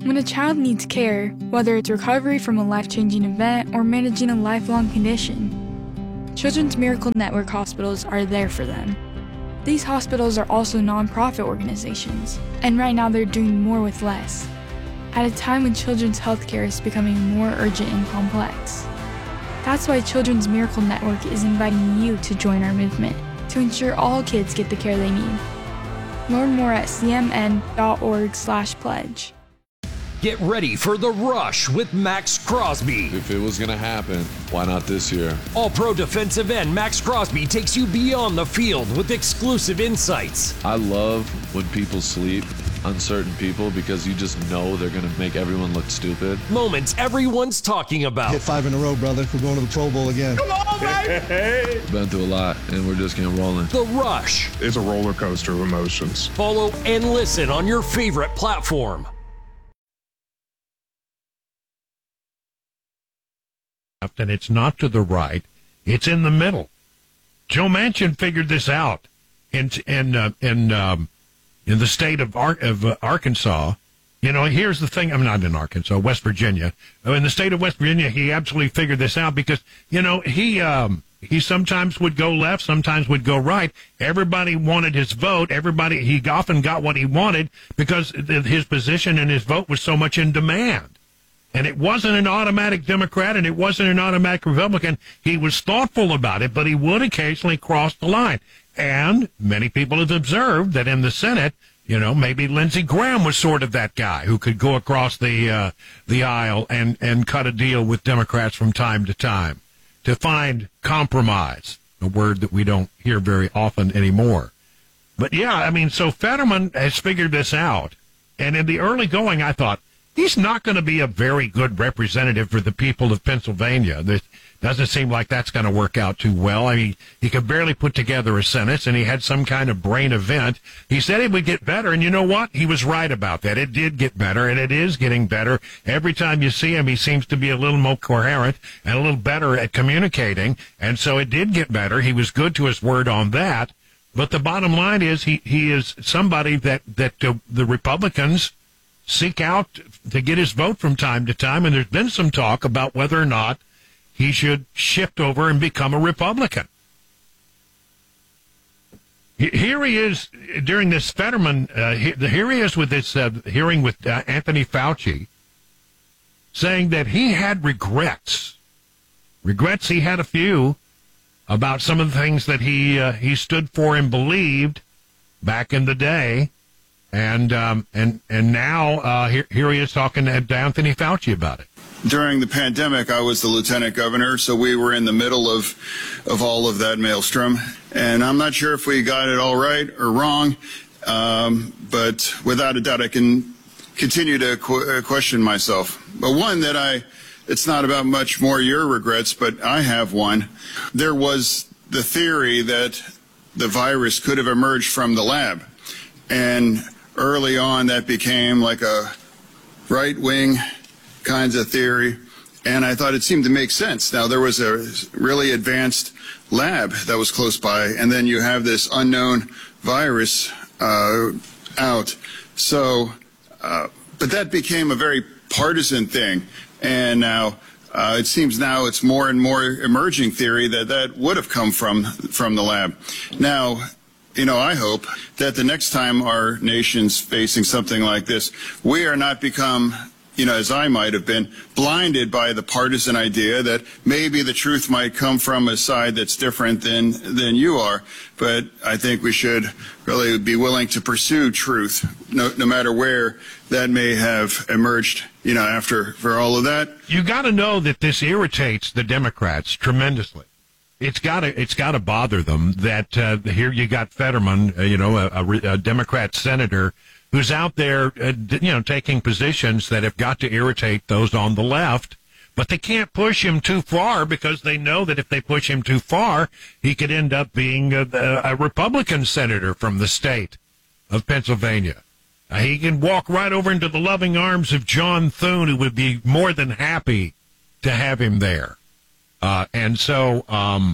When a child needs care, whether it's recovery from a life-changing event or managing a lifelong condition, Children's Miracle Network hospitals are there for them. These hospitals are also nonprofit organizations, and right now they're doing more with less, at a time when children's healthcare is becoming more urgent and complex. That's why Children's Miracle Network is inviting you to join our movement to ensure all kids get the care they need. Learn more at cmn.org/pledge. Get ready for The Rush with Max Crosby. If it was going to happen, why not this year? All-Pro defensive end Max Crosby takes you beyond the field with exclusive insights. I love when people sleep on certain people because you just know they're going to make everyone look stupid. Moments everyone's talking about. Hit 5 in a row, brother. We're going to the Pro Bowl again. Come on, baby! Been through a lot, and we're just getting rolling. The Rush. It's a roller coaster of emotions. Follow and listen on your favorite platform. And it's not to the right; it's in the middle. Joe Manchin figured this out in the state of Arkansas. You know, here's the thing: I'm not in Arkansas, West Virginia. In the state of West Virginia, he absolutely figured this out because he sometimes would go left, sometimes would go right. Everybody wanted his vote. He often got what he wanted because his position and his vote was so much in demand. And it wasn't an automatic Democrat, and it wasn't an automatic Republican. He was thoughtful about it, but he would occasionally cross the line. And many people have observed that in the Senate, maybe Lindsey Graham was sort of that guy who could go across the aisle and cut a deal with Democrats from time to time to find compromise, a word that we don't hear very often anymore. But yeah, so Fetterman has figured this out. And in the early going, I thought, he's not going to be a very good representative for the people of Pennsylvania. This doesn't seem like that's going to work out too well. He could barely put together a sentence, and he had some kind of brain event. He said it would get better, and you know what? He was right about that. It did get better, and it is getting better. Every time you see him, he seems to be a little more coherent and a little better at communicating, and so it did get better. He was good to his word on that. But the bottom line is he is somebody that the Republicans seek out to get his vote from time to time, and there's been some talk about whether or not he should shift over and become a Republican. Here he is during this Fetterman, here he is with this hearing with Anthony Fauci, saying that he had regrets. Regrets, he had a few, about some of the things that he stood for and believed back in the day. And now here he is talking to Anthony Fauci about it. During the pandemic, I was the lieutenant governor, so we were in the middle of all of that maelstrom. And I'm not sure if we got it all right or wrong, but without a doubt, I can continue to question myself. But one that it's not about much more your regrets, but I have one. There was the theory that the virus could have emerged from the lab. And early on, that became like a right-wing kinds of theory, and I thought it seemed to make sense. Now, there was a really advanced lab that was close by, and then you have this unknown virus out. So, but that became a very partisan thing, and now it seems now it's more and more emerging theory that would have come from the lab. Now, I hope that the next time our nation's facing something like this, we are not become, as I might have been, blinded by the partisan idea that maybe the truth might come from a side that's different than you are. But I think we should really be willing to pursue truth, no matter where that may have emerged, for all of that. You got to know that this irritates the Democrats tremendously. It's got to bother them that here you got Fetterman, a Democrat senator who's out there, taking positions that have got to irritate those on the left, but they can't push him too far because they know that if they push him too far, he could end up being a Republican senator from the state of Pennsylvania. He can walk right over into the loving arms of John Thune, who would be more than happy to have him there. And so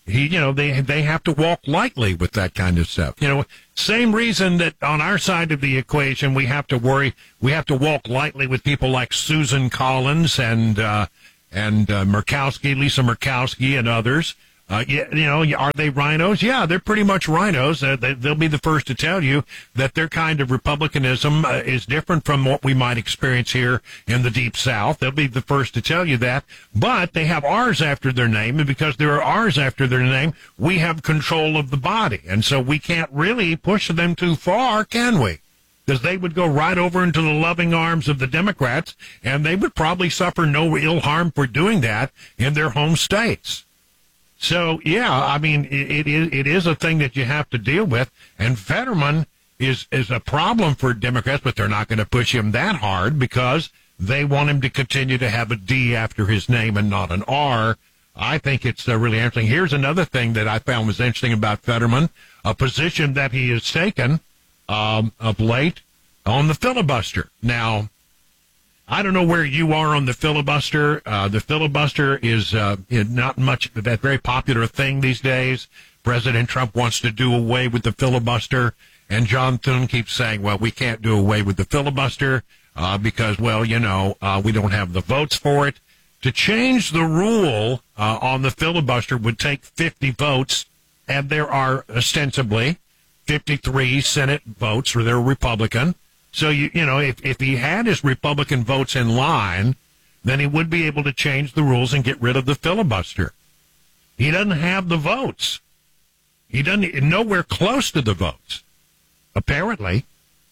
they have to walk lightly with that kind of stuff. Same reason that on our side of the equation we have to walk lightly with people like Susan Collins and Murkowski, Lisa Murkowski, and others. Are they rhinos? Yeah, they're pretty much rhinos. They'll be the first to tell you that their kind of republicanism is different from what we might experience here in the Deep South. They'll be the first to tell you that. But they have R's after their name, and because there are R's after their name, we have control of the body. And so we can't really push them too far, can we? Because they would go right over into the loving arms of the Democrats, and they would probably suffer no ill harm for doing that in their home states. So, yeah, I mean, it is a thing that you have to deal with, and Fetterman is a problem for Democrats, but they're not going to push him that hard because they want him to continue to have a D after his name and not an R. I think it's really interesting. Here's another thing that I found was interesting about Fetterman, a position that he has taken of late on the filibuster. Now, I don't know where you are on the filibuster. The filibuster is not much of a very popular thing these days. President Trump wants to do away with the filibuster, and John Thune keeps saying, well, we can't do away with the filibuster because, well, we don't have the votes for it. To change the rule on the filibuster would take 50 votes, and there are ostensibly 53 Senate votes, or they're Republican. So, if he had his Republican votes in line, then he would be able to change the rules and get rid of the filibuster. He doesn't have the votes. He doesn't, nowhere close to the votes. Apparently,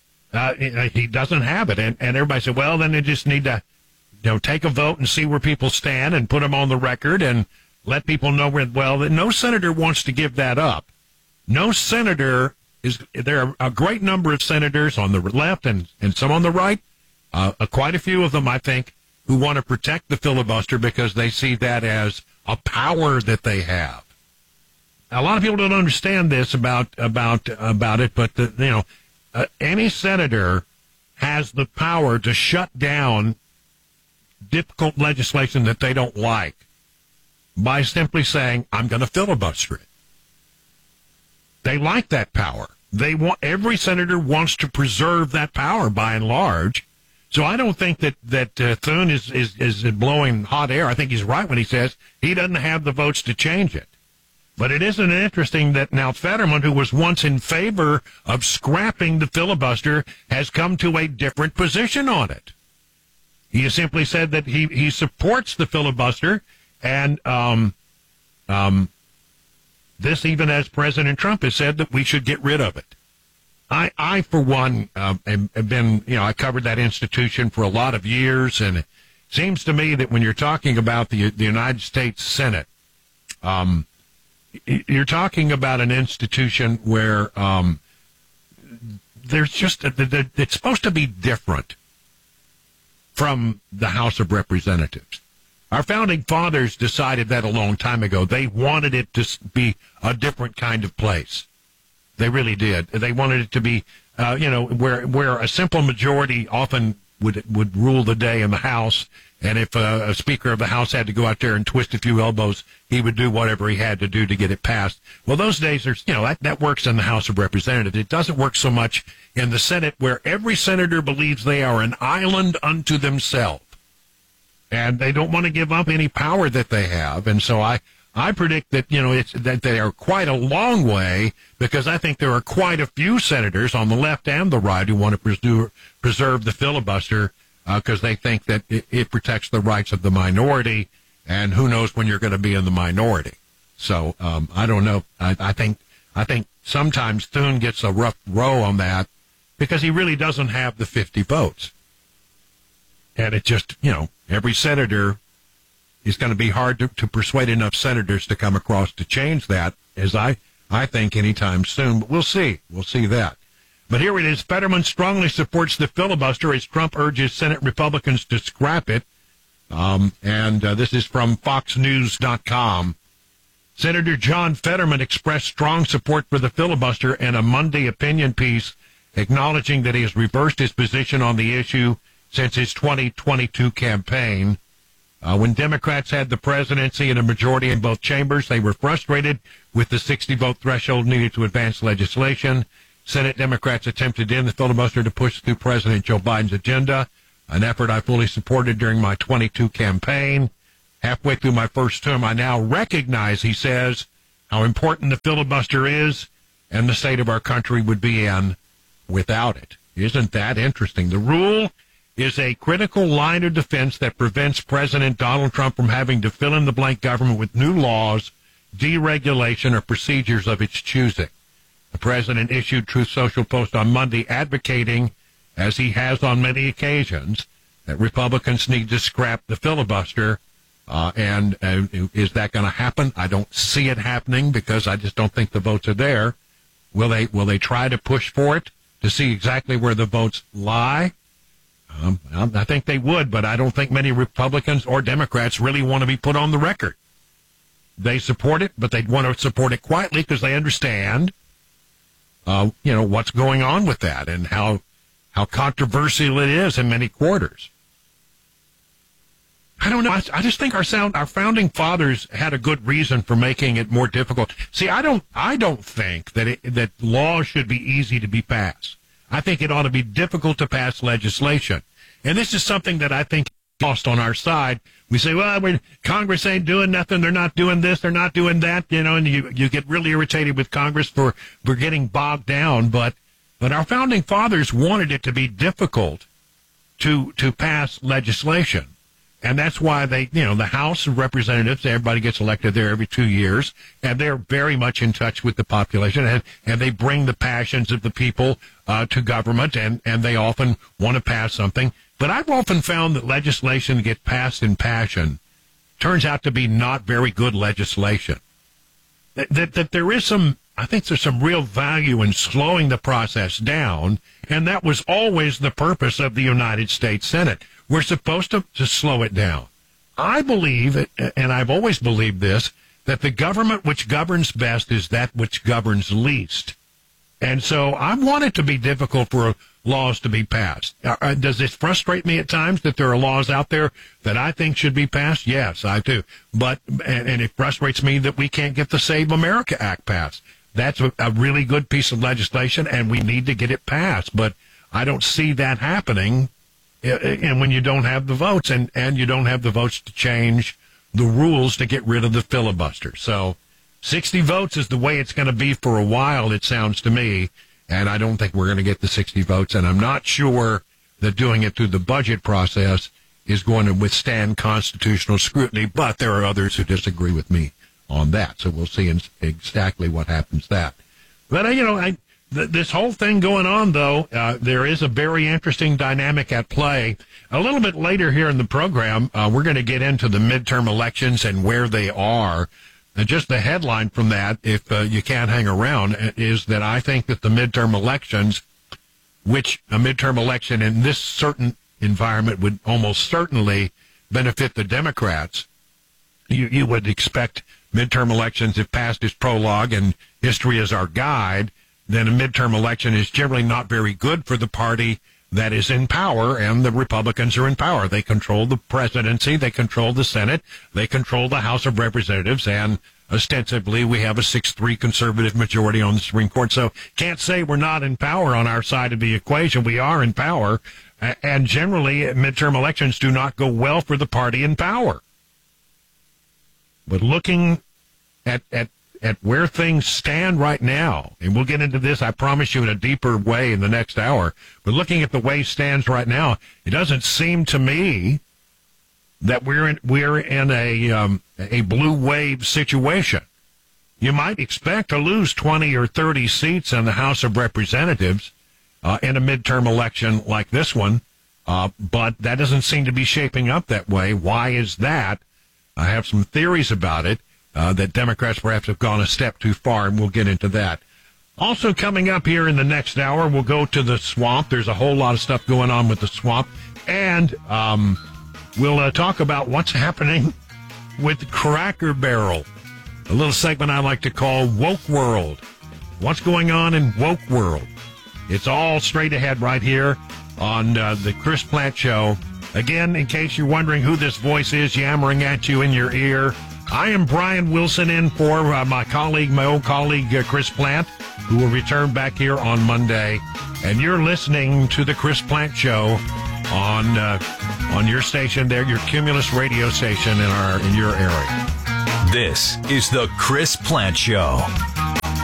he doesn't have it. And everybody said, well, then they just need to, take a vote and see where people stand and put them on the record and let people know where, well, no senator wants to give that up. No senator there are a great number of senators on the left and some on the right, quite a few of them, I think, who want to protect the filibuster because they see that as a power that they have. Now, a lot of people don't understand this about it, but any senator has the power to shut down difficult legislation that they don't like by simply saying, I'm going to filibuster it. They like that power. Every senator wants to preserve that power by and large. So I don't think that Thune is blowing hot air. I think he's right when he says he doesn't have the votes to change it. But it isn't interesting that now Fetterman, who was once in favor of scrapping the filibuster, has come to a different position on it. He has simply said that he supports the filibuster, and this even as President Trump has said that we should get rid of it. I for one, have been, I covered that institution for a lot of years, and it seems to me that when you're talking about the United States Senate, you're talking about an institution where there's just, it's supposed to be different from the House of Representatives. Our founding fathers decided that a long time ago. They wanted it to be a different kind of place. They really did. They wanted it to be, where a simple majority often would rule the day in the House, and if a Speaker of the House had to go out there and twist a few elbows, he would do whatever he had to do to get it passed. Well, those days are, that works in the House of Representatives. It doesn't work so much in the Senate, where every senator believes they are an island unto themselves. And they don't want to give up any power that they have. And so I predict that, that they are quite a long way, because I think there are quite a few senators on the left and the right who want to preserve the filibuster because they think that it protects the rights of the minority, and who knows when you're going to be in the minority. So I don't know. I think sometimes Thune gets a rough row on that because he really doesn't have the 50 votes. And it just, every senator is going to be hard to persuade enough senators to come across to change that, as I think, anytime soon. But we'll see. We'll see that. But here it is. Fetterman strongly supports the filibuster as Trump urges Senate Republicans to scrap it. This is from FoxNews.com. Senator John Fetterman expressed strong support for the filibuster in a Monday opinion piece, acknowledging that he has reversed his position on the issue since his 2022 campaign. When Democrats had the presidency and a majority in both chambers, they were frustrated with the 60-vote threshold needed to advance legislation. Senate Democrats attempted to end the filibuster to push through President Joe Biden's agenda, an effort I fully supported during my 22 campaign. Halfway through my first term, I now recognize, he says, how important the filibuster is and the state of our country would be in without it. Isn't that interesting? The rule is a critical line of defense that prevents President Donald Trump from having to fill in the blank government with new laws, deregulation, or procedures of its choosing. The president issued Truth Social post on Monday advocating, as he has on many occasions, that Republicans need to scrap the filibuster. And is that going to happen? I don't see it happening because I just don't think the votes are there. Will they try to push for it to see exactly where the votes lie? I think they would, but I don't think many Republicans or Democrats really want to be put on the record. They support it, but they want to support it quietly because they understand, what's going on with that and how controversial it is in many quarters. I don't know. I just think our founding fathers had a good reason for making it more difficult. See, I don't think that laws should be easy to be passed. I think it ought to be difficult to pass legislation. And this is something that I think is lost on our side. We say, well, Congress ain't doing nothing. They're not doing this. They're not doing that. And you get really irritated with Congress for getting bogged down. But our founding fathers wanted it to be difficult to pass legislation. And that's why the House of Representatives, everybody gets elected there every 2 years, and they're very much in touch with the population, and they bring the passions of the people to government, and they often want to pass something. But I've often found that legislation that gets passed in passion turns out to be not very good legislation. That there is I think there's some real value in slowing the process down, and that was always the purpose of the United States Senate. We're supposed to slow it down. I believe, and I've always believed this, that the government which governs best is that which governs least. And so I want it to be difficult for laws to be passed. Does it frustrate me at times that there are laws out there that I think should be passed? Yes, I do. And it frustrates me that we can't get the Save America Act passed. That's a really good piece of legislation, and we need to get it passed. But I don't see that happening. And when you don't have the votes, and you don't have the votes to change the rules to get rid of the filibuster. So 60 votes is the way it's going to be for a while, it sounds to me, and I don't think we're going to get the 60 votes, and I'm not sure that doing it through the budget process is going to withstand constitutional scrutiny, but there are others who disagree with me on that, so we'll see exactly what happens that. But, this whole thing going on, though, there is a very interesting dynamic at play. A little bit later here in the program, we're going to get into the midterm elections and where they are. And just the headline from that, if you can't hang around, is that I think that the midterm elections, which a midterm election in this certain environment would almost certainly benefit the Democrats. You would expect midterm elections, if past is prologue and history is our guide, then a midterm election is generally not very good for the party that is in power, and the Republicans are in power. They control the presidency, they control the Senate, they control the House of Representatives, and ostensibly we have a 6-3 conservative majority on the Supreme Court. So can't say we're not in power on our side of the equation. We are in power, and generally midterm elections do not go well for the party in power. But looking at where things stand right now, and we'll get into this, I promise you, in a deeper way in the next hour, but looking at the way it stands right now, it doesn't seem to me that we're in a blue wave situation. You might expect to lose 20 or 30 seats in the House of Representatives in a midterm election like this one, but that doesn't seem to be shaping up that way. Why is that? I have some theories about it. That Democrats perhaps have gone a step too far, and we'll get into that. Also coming up here in the next hour, we'll go to the swamp. There's a whole lot of stuff going on with the swamp. And we'll talk about what's happening with Cracker Barrel, a little segment I like to call Woke World. What's going on in Woke World? It's all straight ahead right here on the Chris Plante Show Again, in case you're wondering who this voice is yammering at you in your ear, I am Brian Wilson in for my old colleague, Chris Plant, who will return back here on Monday. And you're listening to the Chris Plant Show on your station there, your Cumulus radio station in your area. This is the Chris Plant Show.